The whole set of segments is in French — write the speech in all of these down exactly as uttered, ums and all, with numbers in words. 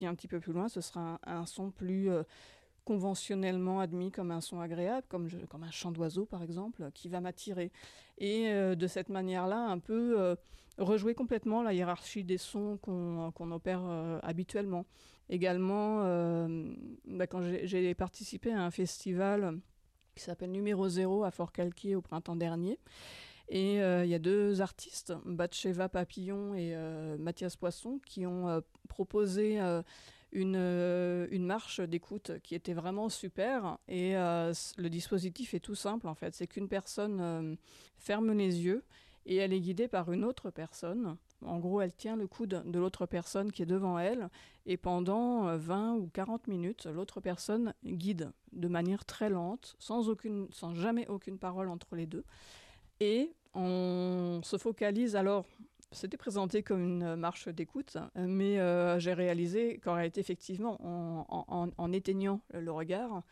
Et un petit peu plus loin, ce sera un, un son plus euh, conventionnellement admis comme un son agréable, comme, je, comme un chant d'oiseau par exemple, qui va m'attirer. Et euh, de cette manière-là, un peu euh, rejouer complètement la hiérarchie des sons qu'on, qu'on opère euh, habituellement. Également, euh, bah, quand j'ai, j'ai participé à un festival qui s'appelle Numéro Zéro à Fort-Calquier au printemps dernier, et il euh, y a deux artistes, Batsheva Papillon et euh, Mathias Poisson, qui ont euh, proposé euh, une, euh, une marche d'écoute qui était vraiment super. Et euh, le dispositif est tout simple, en fait. C'est qu'une personne euh, ferme les yeux et elle est guidée par une autre personne. En gros, elle tient le coude de l'autre personne qui est devant elle. Et pendant vingt ou quarante minutes, l'autre personne guide de manière très lente, sans, aucune, sans jamais aucune parole entre les deux. Et on se focalise alors, c'était présenté comme une marche d'écoute, mais euh, j'ai réalisé qu'en réalité, effectivement, en, en, en éteignant le regard,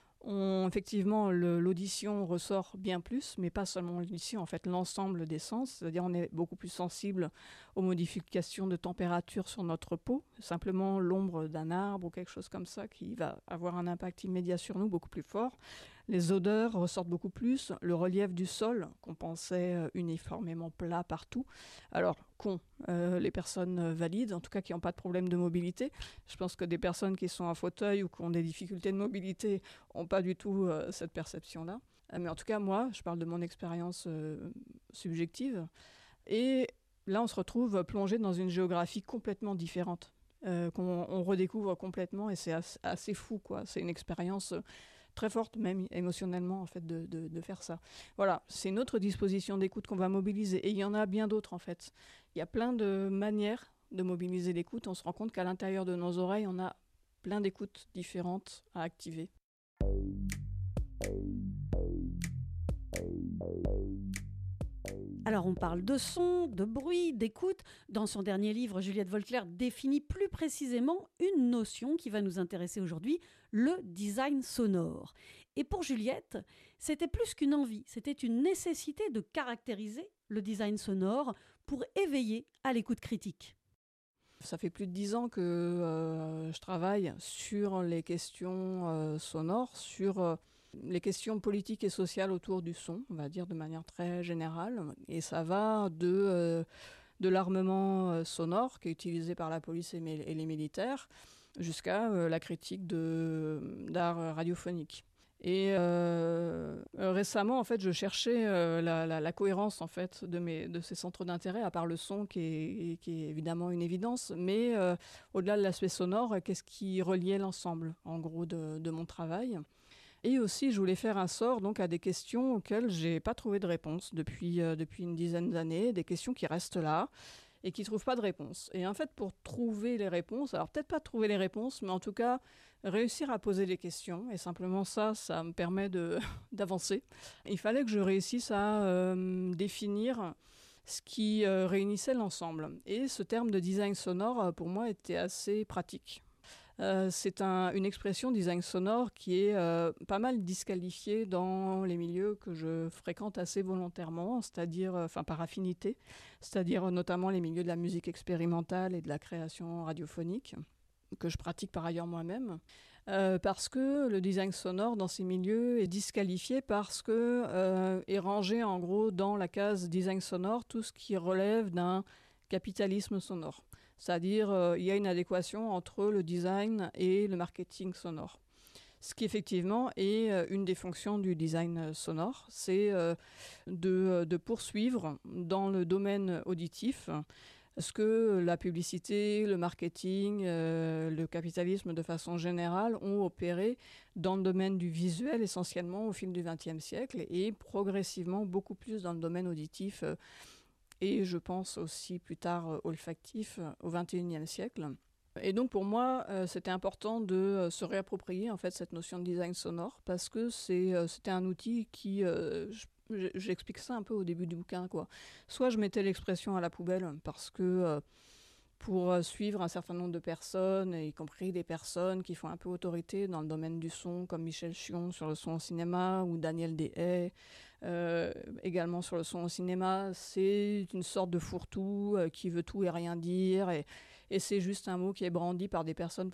on, effectivement, le, l'audition ressort bien plus, mais pas seulement l'audition, en fait, l'ensemble des sens. C'est-à-dire on est beaucoup plus sensible aux modifications de température sur notre peau. Simplement l'ombre d'un arbre ou quelque chose comme ça qui va avoir un impact immédiat sur nous beaucoup plus fort. Les odeurs ressortent beaucoup plus. Le relief du sol, qu'on pensait uniformément plat partout. Alors, con, euh, les personnes valides, en tout cas qui n'ont pas de problème de mobilité. Je pense que des personnes qui sont en fauteuil ou qui ont des difficultés de mobilité n'ont pas du tout euh, cette perception-là. Euh, mais en tout cas, moi, je parle de mon expérience euh, subjective. Et là, on se retrouve plongé dans une géographie complètement différente. Euh, qu'on on redécouvre complètement et c'est assez, assez fou, quoi. C'est une expérience très forte, même émotionnellement, en fait, de, de, de faire ça. Voilà, c'est une autre disposition d'écoute qu'on va mobiliser. Et il y en a bien d'autres, en fait. Il y a plein de manières de mobiliser l'écoute. On se rend compte qu'à l'intérieur de nos oreilles, on a plein d'écoutes différentes à activer. Alors on parle de son, de bruit, d'écoute. Dans son dernier livre, Juliette Volclair définit plus précisément une notion qui va nous intéresser aujourd'hui, le design sonore. Et pour Juliette, c'était plus qu'une envie, c'était une nécessité de caractériser le design sonore pour éveiller à l'écoute critique. Ça fait plus de dix ans que euh, je travaille sur les questions euh, sonores, sur euh, les questions politiques et sociales autour du son, on va dire de manière très générale. Et ça va de, euh, de l'armement euh, sonore qui est utilisé par la police et, et les militaires jusqu'à euh, la critique de, d'art radiophonique. Et euh, récemment, en fait, je cherchais euh, la, la, la cohérence en fait de mes de ces centres d'intérêt, à part le son qui est, qui est évidemment une évidence, mais euh, au-delà de l'aspect sonore, qu'est-ce qui reliait l'ensemble, en gros, de, de mon travail. Et aussi, je voulais faire un sort donc à des questions auxquelles j'ai pas trouvé de réponse depuis euh, depuis une dizaine d'années, des questions qui restent là et qui ne trouvent pas de réponse. Et en fait, pour trouver les réponses, alors peut-être pas trouver les réponses, mais en tout cas, réussir à poser les questions, et simplement ça, ça me permet de, d'avancer. Il fallait que je réussisse à euh, définir ce qui euh, réunissait l'ensemble. Et ce terme de design sonore, pour moi, était assez pratique. Euh, c'est un, une expression design sonore qui est euh, pas mal disqualifiée dans les milieux que je fréquente assez volontairement, c'est-à-dire, enfin euh, par affinité, c'est-à-dire euh, notamment les milieux de la musique expérimentale et de la création radiophonique, que je pratique par ailleurs moi-même, euh, parce que le design sonore dans ces milieux est disqualifié parce que euh, est rangé en gros dans la case design sonore tout ce qui relève d'un capitalisme sonore. C'est-à-dire, euh, il y a une adéquation entre le design et le marketing sonore. Ce qui effectivement est euh, une des fonctions du design sonore, c'est euh, de, de poursuivre dans le domaine auditif ce que la publicité, le marketing, euh, le capitalisme de façon générale ont opéré dans le domaine du visuel essentiellement au fil du vingtième siècle et progressivement beaucoup plus dans le domaine auditif euh, et je pense aussi plus tard euh, olfactif euh, au vingt et unième siècle. Et donc pour moi, euh, c'était important de euh, se réapproprier en fait cette notion de design sonore parce que c'est, euh, c'était un outil qui, euh, je, j'explique ça un peu au début du bouquin, quoi. Soit je mettais l'expression à la poubelle parce que euh, pour suivre un certain nombre de personnes, y compris des personnes qui font un peu autorité dans le domaine du son, comme Michel Chion sur le son au cinéma, ou Daniel Dehaye, euh, également sur le son au cinéma. C'est une sorte de fourre-tout euh, qui veut tout et rien dire, et, et c'est juste un mot qui est brandi par des personnes